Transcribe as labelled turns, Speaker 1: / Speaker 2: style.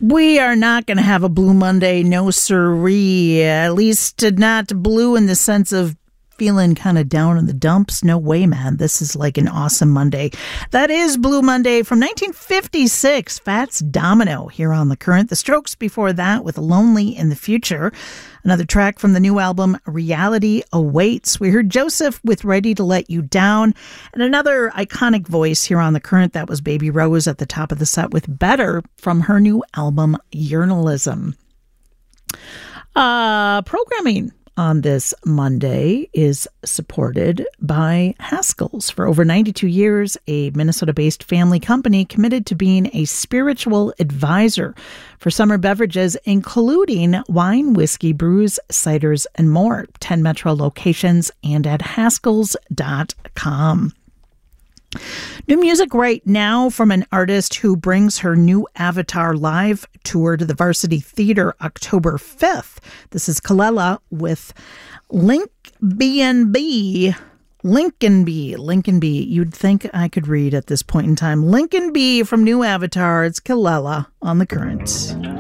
Speaker 1: We are not going to have a Blue Monday, no siree. At least not blue in the sense of feeling kind of down in the dumps. No way, man. This is like an awesome Monday. That is Blue Monday from 1956. Fats Domino here on The Current. The Strokes before that with Lonely in the Future. Another track from the new album, Reality Awaits. We heard Joseph with Ready to Let You Down. And another iconic voice here on The Current. That was Baby Rose at the top of the set with Better from her new album, Journalism. Programming on this Monday is supported by Haskell's. For over 92 years, a Minnesota-based family company committed to being a spiritual advisor for summer beverages, including wine, whiskey, brews, ciders, and more. 10 Metro locations and at haskells.com. New music right now from an artist who brings her new Avatar live tour to the Varsity Theater October 5th. This is Kalela with Lincoln B. You'd think I could read at this point in time. Lincoln B from New Avatar. It's Kalela on The Current.